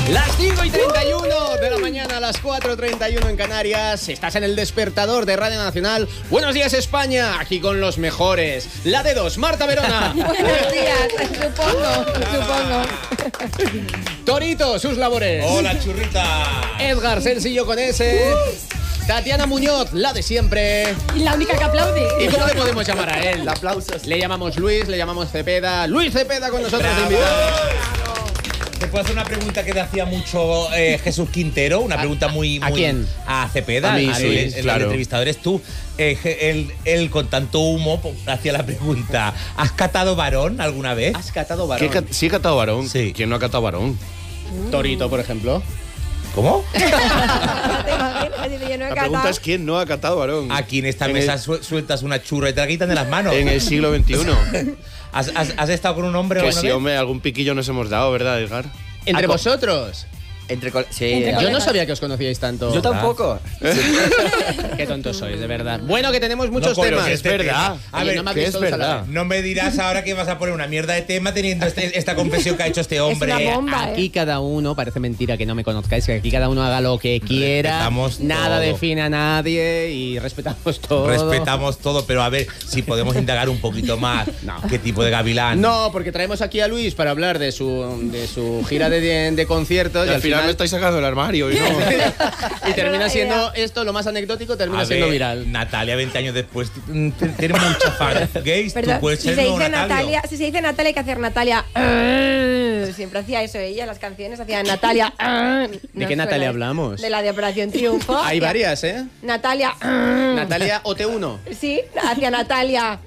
Las 5:31 de la mañana, a las 4:31 en Canarias. Estás en el despertador de Radio Nacional. Buenos días, España. Aquí con los mejores. La de dos, Marta Verona. Buenos días, supongo. Torito, sus labores. Hola, churrita. Edgar, sencillo con ese. Tatiana Muñoz, la de siempre. Y la única que aplaude. ¿Y cómo le podemos llamar a él? Aplausos. Le llamamos Luis, le llamamos Cepeda. Luis Cepeda con nosotros de Bravo. invitado. ¿Te puedo hacer una pregunta que te hacía mucho Jesús Quintero? Una pregunta muy... ¿A quién? A Cepeda. A mí, al- sí, el claro. entrevistador es tú. Él con tanto humo hacía la pregunta: ¿has catado varón alguna vez? ¿Has catado varón? Sí he catado varón. Sí. ¿Quién no ha catado varón? Torito, por ejemplo. ¿Cómo? ¿Te imaginas? Dice, yo no he La catado. pregunta es ¿quién no ha catado varón? Aquí en esta En mesa el- sueltas una churra y te la quitan de las manos. En el siglo XXI. ¿Has estado con un hombre Que alguna sí, vez? hombre, algún piquillo nos hemos dado, ¿verdad, Edgar? ¿Entre vosotros? Sí, Entre Yo no colegas. sabía que os conocíais tanto. yo tampoco. Qué tontos sois, de verdad. Bueno, que tenemos No, muchos pero temas. que Es verdad. A Oye, ver, no me has que visto es dos a la verdad. vez. no me dirás ahora que vas a poner una mierda de tema teniendo esta confesión que ha hecho este hombre. una bomba. Aquí cada uno, parece mentira que no me conozcáis, que aquí cada uno haga lo que quiera. Respetamos Nada todo. define a nadie y respetamos todo. Respetamos todo, pero a ver si podemos indagar un poquito más. No. ¿Qué tipo de gavilán? No, porque traemos aquí a Luis para hablar de su gira de conciertos Y al final me estáis sacando del armario y no. y termina siendo esto lo más anecdótico, termina A siendo ver, viral. Natalia, 20 años después, tiene mucha fan. Gays, Perdón, tú puedes si ser se nuevo dice Natalio. Natalia, si se dice Natalia hay que hacer Natalia. Siempre hacía eso ella, las canciones hacía Natalia. ¿De qué Natalia hablamos? De la de Operación Triunfo. Hay varias, ¿eh? Natalia. Natalia OT1. Sí, hacia Natalia.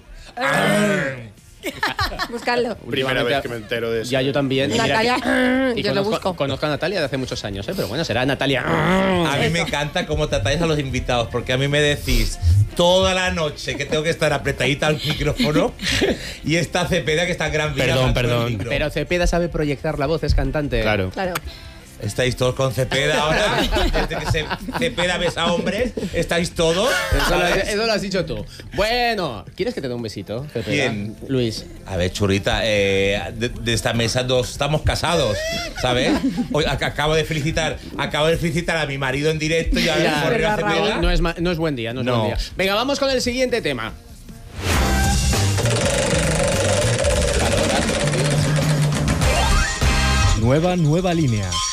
Buscarlo. Primera vez que me entero de eso. Ya yo también. Y mira Natalia. que- y Yo lo conozco, busco. conozco a Natalia de hace muchos años, ¿eh? Pero bueno, será Natalia. A mí me encanta cómo tratáis a los invitados, porque a mí me decís toda la noche que tengo que estar apretadita al micrófono y esta Cepeda que está en gran vida. Perdón, dentro del perdón. micro. Pero Cepeda sabe proyectar la voz, es cantante. Claro. Claro. Estáis todos con Cepeda ahora. Desde que Cepeda besa a hombres, estáis todos. ¿sabes? Eso lo has dicho tú. Bueno, ¿quieres que te dé un besito, Cepeda? ¿Quién? Luis. A ver, churrita, de esta mesa estamos casados, ¿sabes? Hoy acabo de felicitar a mi marido en directo y ahora Mira, correo a verdad, Cepeda. No es buen día, no es No. buen día. Venga, vamos con el siguiente tema. Nueva línea.